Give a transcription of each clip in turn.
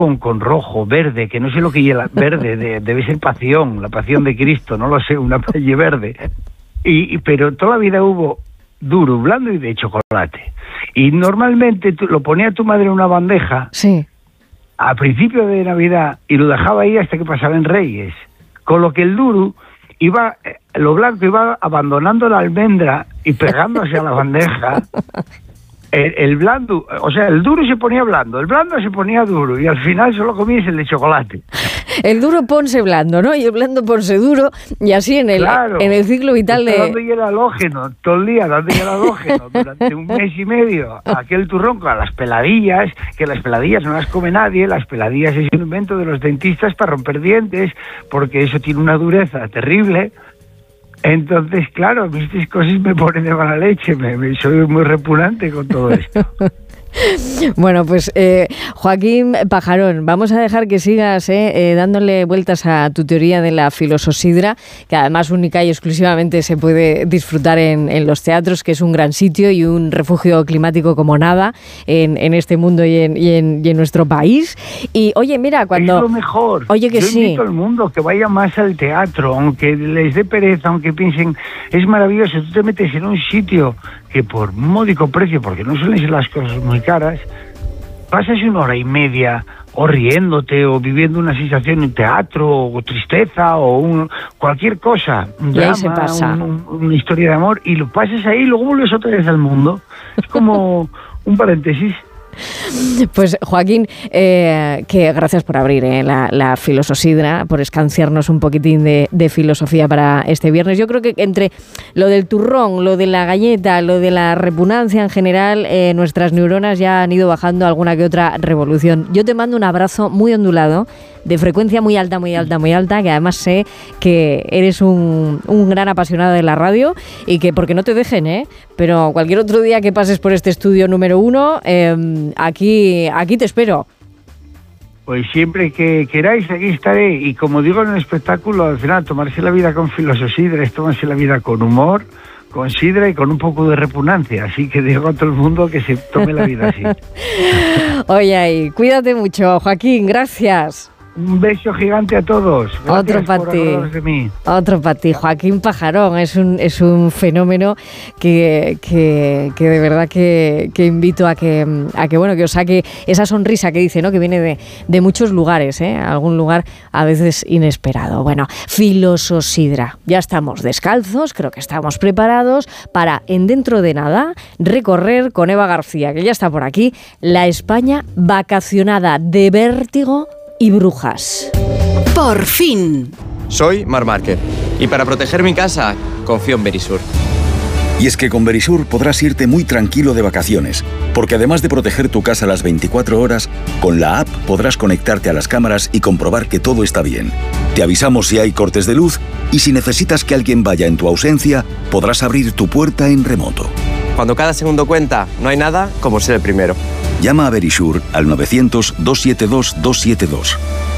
con rojo, verde, que no sé lo que lleva verde, debe ser pasión, la pasión de Cristo, no lo sé, una paella verde. Pero toda la vida hubo duro, blando y de chocolate. Y normalmente lo ponía tu madre en una bandeja, sí, a principio de Navidad, y lo dejaba ahí hasta que pasaban Reyes. Con lo que el duro lo blanco iba abandonando la almendra y pegándose a la bandeja. El blando, o sea, el duro se ponía blando, el blando se ponía duro, y al final solo comías el de chocolate. El duro ponse blando, ¿no? Y el blando ponse duro, y así en el ciclo vital de... Dando el halógeno, todo el día dando el halógeno, durante un mes y medio, aquel turrón con las peladillas, que las peladillas no las come nadie, las peladillas es un invento de los dentistas para romper dientes, porque eso tiene una dureza terrible. Entonces, claro, mis cosas me ponen de mala leche, soy muy repugnante con todo esto. Bueno, pues Joaquín Pajarón, vamos a dejar que sigas dándole vueltas a tu teoría de la filososidra, que además única y exclusivamente se puede disfrutar en los teatros, que es un gran sitio y un refugio climático como nada en este mundo y en nuestro país. Y oye, mira, cuando... Es lo mejor. Oye, que yo sí. invito al mundo que vaya más al teatro, aunque les dé pereza, aunque piensen, es maravilloso, tú te metes en un sitio que por módico precio, porque no suelen ser las cosas muy caras, pasas 1 hora y media o riéndote o viviendo una sensación en teatro o tristeza o cualquier cosa, un drama, se pasa. Una historia de amor, y lo pasas ahí y luego vuelves otra vez al mundo. Es como un paréntesis. Pues Joaquín, que gracias por abrir la filososidra, por escanciarnos un poquitín de filosofía para este viernes. Yo creo que entre lo del turrón, lo de la galleta, lo de la repugnancia en general, nuestras neuronas ya han ido bajando alguna que otra revolución. Yo te mando un abrazo muy ondulado, de frecuencia muy alta, muy alta, muy alta, que además sé que eres un gran apasionado de la radio y que porque no te dejen, pero cualquier otro día que pases por este estudio número 1, aquí te espero. Pues siempre que queráis, aquí estaré. Y como digo en el espectáculo, al final, tomarse la vida con filososidra es tomarse la vida con humor, con sidra y con un poco de repugnancia. Así que digo a todo el mundo que se tome la vida así. Oye, cuídate mucho, Joaquín, gracias. Un beso gigante a todos. Gracias. Otro para ti. Otro para ti. Joaquín Pajarón es un fenómeno que de verdad que invito a que bueno, que os saque esa sonrisa que dice, ¿no? Que viene de muchos lugares, algún lugar a veces inesperado. Bueno, filososidra. Ya estamos descalzos, creo que estamos preparados para, en dentro de nada, recorrer con Eva García, que ya está por aquí, la España vacacionada de vértigo y brujas. Por fin. Soy Marc Márquez y para proteger mi casa confío en Verisur. Y es que con Verisur podrás irte muy tranquilo de vacaciones, porque además de proteger tu casa las 24 horas, con la app podrás conectarte a las cámaras y comprobar que todo está bien. Te avisamos si hay cortes de luz y si necesitas que alguien vaya en tu ausencia, podrás abrir tu puerta en remoto. Cuando cada segundo cuenta, no hay nada como ser el primero. Llama a Verisur al 900-272-272.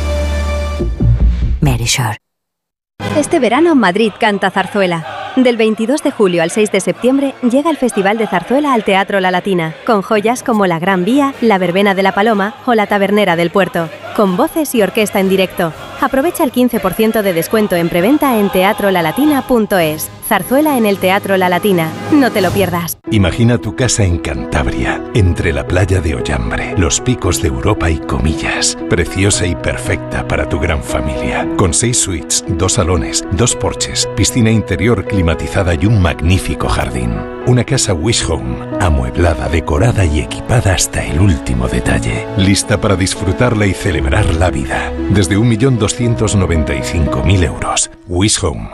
Verisur. Este verano Madrid canta zarzuela. Del 22 de julio al 6 de septiembre llega el Festival de Zarzuela al Teatro La Latina, con joyas como La Gran Vía, La Verbena de la Paloma o La Tabernera del Puerto, con voces y orquesta en directo. Aprovecha el 15% de descuento en preventa en teatrolalatina.es. Zarzuela en el Teatro La Latina. No te lo pierdas. Imagina tu casa en Cantabria, entre la playa de Ollambre, los picos de Europa y Comillas. Preciosa y perfecta para tu gran familia. Con 6 suites, 2 salones, 2 porches, piscina interior climatizada y un magnífico jardín. Una casa Wish Home, amueblada, decorada y equipada hasta el último detalle. Lista para disfrutarla y celebrar la vida. Desde 1.295.000 euros. Wish Home,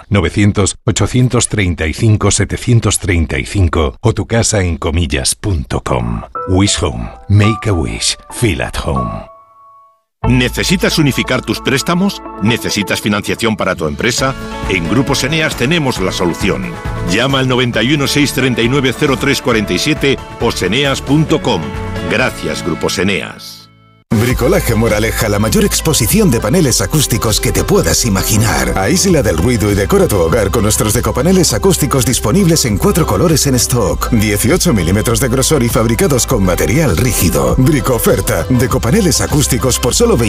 900-835-735 o tu casa en comillas.com. Wish Home, make a wish, feel at home. ¿Necesitas unificar tus préstamos? ¿Necesitas financiación para tu empresa? En Grupos Eneas tenemos la solución. Llama al 91 639 0347 o seneas.com. Gracias, Grupos Eneas. Bricolaje Moraleja, la mayor exposición de paneles acústicos que te puedas imaginar. Aísla del ruido y decora tu hogar con nuestros decopaneles acústicos disponibles en 4 colores en stock, 18 milímetros de grosor y fabricados con material rígido. Bricoferta, decopaneles acústicos por solo